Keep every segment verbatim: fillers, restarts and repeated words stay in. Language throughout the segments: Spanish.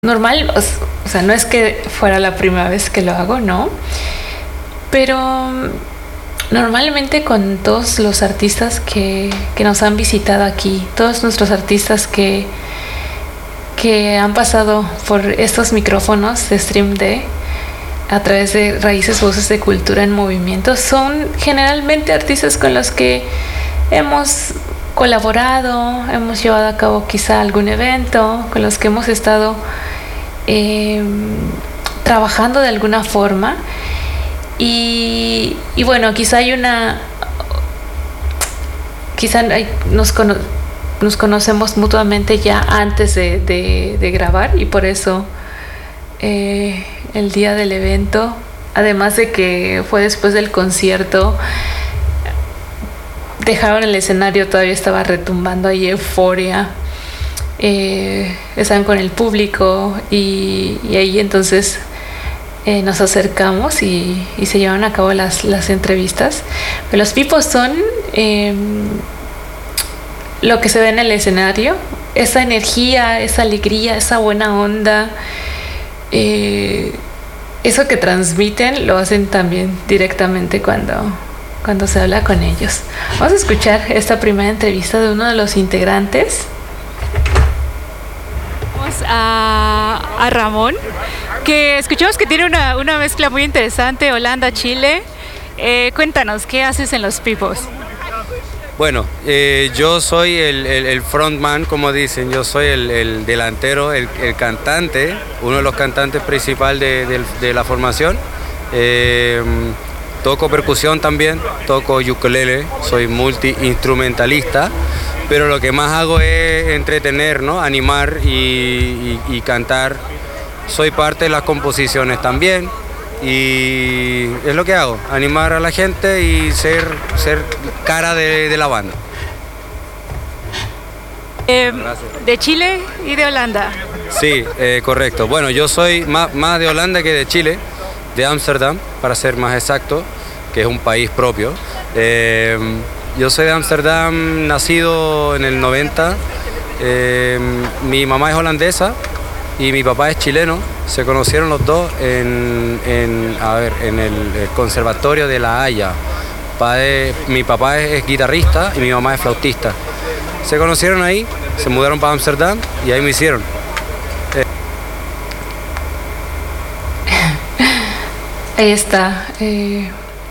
normal, o sea, no es que fuera la primera vez que lo hago, ¿no? Pero normalmente con todos los artistas que, que nos han visitado aquí, todos nuestros artistas que, que han pasado por estos micrófonos de Stream D a través de Raíces, Voces de Cultura en Movimiento, son generalmente artistas con los que hemos colaborado, hemos llevado a cabo quizá algún evento, con los que hemos estado eh, trabajando de alguna forma. Y, y bueno, quizá hay una... Quizá hay, nos, cono, nos conocemos mutuamente ya antes de, de, de grabar, y por eso eh, el día del evento, además de que fue después del concierto, dejaron el escenario, todavía estaba retumbando ahí euforia, eh, estaban con el público, y, y ahí entonces eh, nos acercamos y, y se llevaron a cabo las, las entrevistas. Pero los pipos son eh, lo que se ve en el escenario, esa energía, esa alegría, esa buena onda, eh, eso que transmiten lo hacen también directamente cuando cuando se habla con ellos. Vamos a escuchar esta primera entrevista de uno de los integrantes. Vamos a, a Ramón, que escuchamos que tiene una, una mezcla muy interesante, Holanda, Chile. Eh, cuéntanos, ¿qué haces en Los Pipos? Bueno, eh, yo soy el, el, el frontman, como dicen, yo soy el, el delantero, el, el cantante, uno de los cantantes principales de, de, de la formación. Eh, Toco percusión también, toco ukulele, soy multi-instrumentalista, pero lo que más hago es entretener, ¿no? Animar y, y, y cantar. Soy parte de las composiciones también, y es lo que hago, animar a la gente y ser, ser cara de, de la banda. Eh, ¿De Chile y de Holanda? Sí, eh, correcto. Bueno, yo soy más, más de Holanda que de Chile, de Ámsterdam, para ser más exacto, que es un país propio. Eh, yo soy de Ámsterdam, nacido en el noventa. Eh, mi mamá es holandesa y mi papá es chileno. Se conocieron los dos en, en, a ver, en el, el Conservatorio de La Haya. Padre, mi papá es, es guitarrista y mi mamá es flautista. Se conocieron ahí, se mudaron para Ámsterdam y ahí me hicieron. Ahí está eh,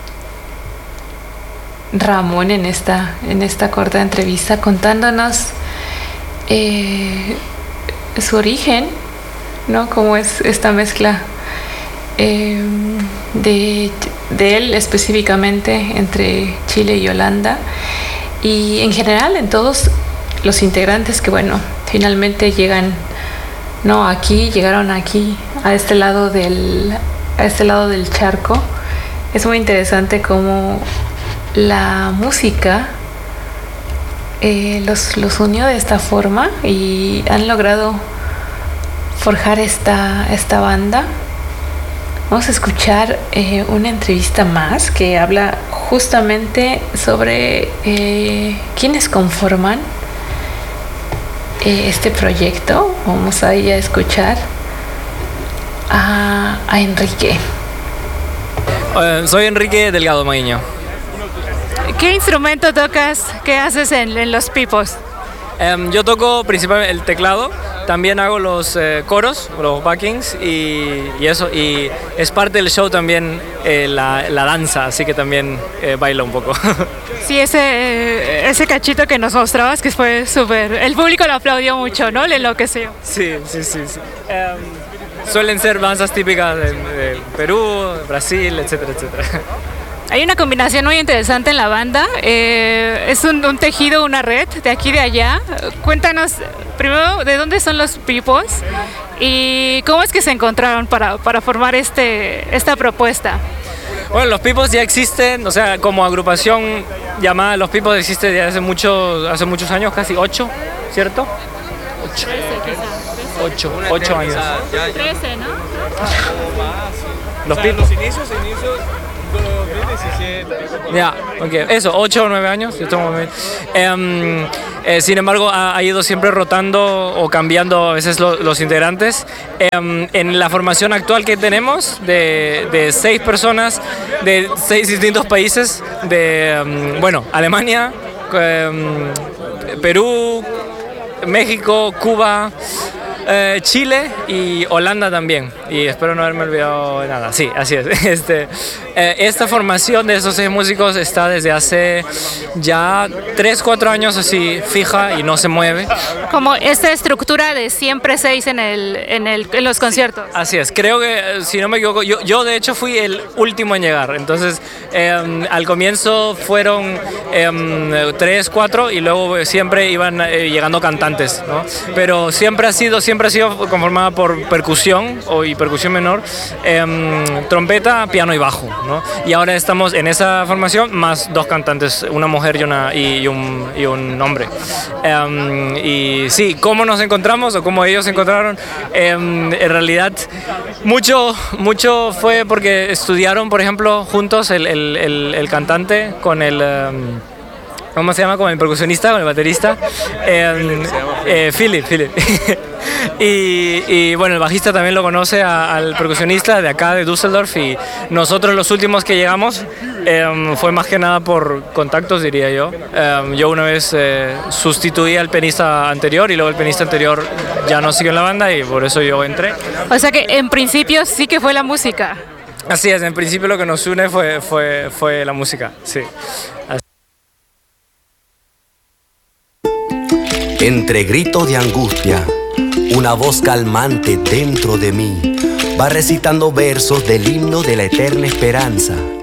Ramón en esta, en esta corta entrevista contándonos eh, su origen, ¿no? Cómo es esta mezcla eh, de, de él específicamente entre Chile y Holanda, y en general en todos los integrantes que, bueno, finalmente llegan, no aquí, llegaron aquí, a este lado del... a este lado del charco. Es muy interesante cómo la música eh, los, los unió de esta forma y han logrado forjar esta, esta banda. Vamos a escuchar eh, una entrevista más que habla justamente sobre eh, quiénes conforman eh, este proyecto. Vamos a ir a escuchar A, a Enrique. Uh, soy Enrique Delgado Maguiño. ¿Qué instrumento tocas? ¿Qué haces en, en Los Pipos? Um, yo toco principalmente el teclado, también hago los eh, coros, los backings y, y eso, y es parte del show también eh, la, la danza, así que también eh, bailo un poco. Sí, ese, ese cachito que nos mostrabas que fue súper, el público lo aplaudió mucho, ¿no? Le enloqueció. Sí, sí, sí, sí. Um, Suelen ser danzas típicas de, de Perú, Brasil, etcétera, etcétera. Hay una combinación muy interesante en la banda. Eh, es un, un tejido, una red de aquí y de allá. Cuéntanos primero de dónde son Los Pipos y cómo es que se encontraron para, para formar este, esta propuesta. Bueno, Los Pipos ya existen, o sea, como agrupación llamada Los Pipos existe desde hace, mucho, hace muchos años, casi ocho, ¿cierto? Ocho. Ocho, ocho años. trece, ¿no? Los Pipos. Los inicios, inicios Ya, ok. Eso, ocho o nueve años. Yo tengo, eh, eh, sin embargo, ha, ha ido siempre rotando o cambiando a veces lo, los integrantes. Eh, en la formación actual que tenemos, de, de seis personas, de seis distintos países, de, um, bueno, Alemania, eh, Perú, México, Cuba, eh, Chile y Holanda también. Y espero no haberme olvidado de nada. Sí, así es. Este, eh, esta formación de esos seis músicos está desde hace ya tres, cuatro años así fija y no se mueve. Como esta estructura de siempre seis en, el, en, el, en los conciertos. Así es. Creo que, si no me equivoco, yo, yo de hecho fui el último en llegar. Entonces, eh, al comienzo fueron eh, tres, cuatro y luego siempre iban eh, llegando cantantes, ¿no? Pero siempre ha sido, siempre ha sido conformada por percusión o y percusión menor, eh, trompeta, piano y bajo, ¿no? Y ahora estamos en esa formación más dos cantantes, una mujer y, una, y, y, un, y un hombre. Eh, y sí, ¿cómo nos encontramos o cómo ellos se encontraron? Eh, en realidad, mucho, mucho fue porque estudiaron, por ejemplo, juntos el, el, el, el cantante con el... Um, ¿Cómo se llama? Con el percusionista, con el baterista. Eh, eh, Philip, Philip. y, y bueno, el bajista también lo conoce a, al percusionista de acá de Düsseldorf. Y nosotros los últimos que llegamos eh, fue más que nada por contactos, diría yo. Eh, yo una vez eh, sustituí al pianista anterior y luego el pianista anterior ya no siguió en la banda y por eso yo entré. O sea que en principio sí que fue la música. Así es, en principio lo que nos une fue, fue, fue la música, sí. Así. Entre gritos de angustia, una voz calmante dentro de mí va recitando versos del himno de la eterna esperanza